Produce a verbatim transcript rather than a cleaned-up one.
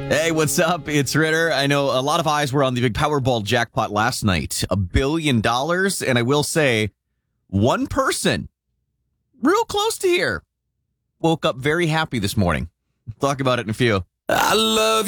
Hey, what's up? It's Ritter. I know a lot of eyes were on the big Powerball jackpot last night. A billion dollars. And I will say, one person, real close to here, woke up very happy this morning. Talk about it in a few. I love